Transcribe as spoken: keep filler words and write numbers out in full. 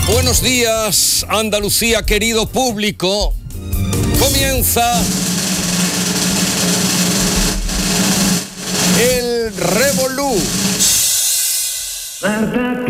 Buenos días, Andalucía, querido público. Comienza el Revolú.